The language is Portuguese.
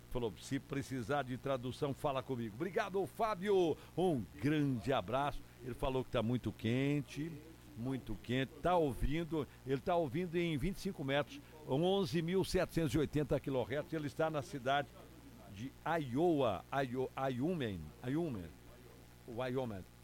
Falou, se precisar de tradução, fala comigo. Obrigado, Fábio. Um grande abraço. Ele falou que tá muito quente, tá ouvindo. Ele tá ouvindo em 25 metros, 11.780 kHz. Ele está na cidade de Iowa, Wyoming,